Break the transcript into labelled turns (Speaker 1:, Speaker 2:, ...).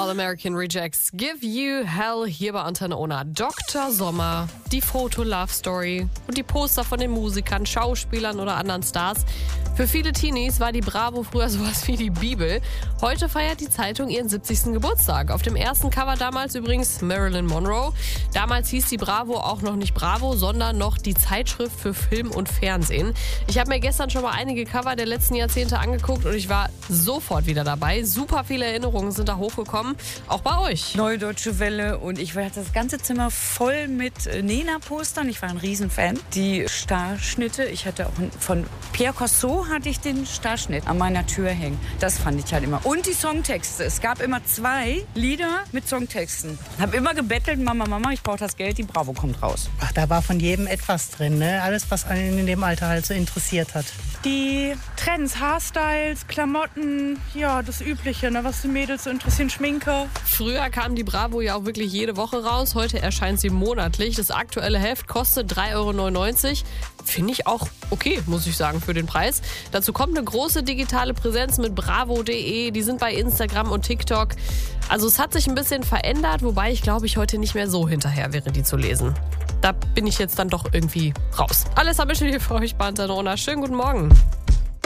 Speaker 1: All American Rejects, Give You Hell hier bei Antenne Ona. Dr. Sommer, die Foto-Love-Story und die Poster von den Musikern, Schauspielern oder anderen Stars. Für viele Teenies war die Bravo früher sowas wie die Bibel. Heute feiert die Zeitung ihren 70. Geburtstag. Auf dem ersten Cover damals übrigens Marilyn Monroe. Damals hieß die Bravo auch noch nicht Bravo, sondern noch die Zeitschrift für Film und Fernsehen. Ich habe mir gestern schon mal einige Cover der letzten Jahrzehnte angeguckt und ich war sofort wieder dabei. Super viele Erinnerungen sind da hochgekommen, auch bei euch.
Speaker 2: Neue Deutsche Welle und ich hatte das ganze Zimmer voll mit Nena-Postern. Ich war ein Riesenfan. Die Starschnitte, ich hatte auch von Pierre Corso hatte ich den Starschnitt an meiner Tür hängen. Das fand ich halt immer. Und die Songtexte. Es gab immer 2 Lieder mit Songtexten. Hab immer gebettelt, Mama, ich brauche das Geld, die Bravo kommt raus.
Speaker 3: Ach, da war von jedem etwas drin, ne? Alles, was einen in dem Alter halt so interessiert hat.
Speaker 4: Die Trends, Haarstyles, Klamotten, ja, das Übliche, ne, was die Mädels so interessieren, Schminke.
Speaker 1: Früher kam die Bravo ja auch wirklich jede Woche raus. Heute erscheint sie monatlich. Das aktuelle Heft kostet 3,99 €. Finde ich auch okay, muss ich sagen, für den Preis. Dazu kommt eine große digitale Präsenz mit bravo.de. Die sind bei Instagram und TikTok. Also es hat sich ein bisschen verändert, wobei ich glaube, ich heute nicht mehr so hinterher wäre, die zu lesen. Da bin ich jetzt dann doch irgendwie raus. Alles habe ich hier für euch bei Antenne Ona. Schönen guten Morgen.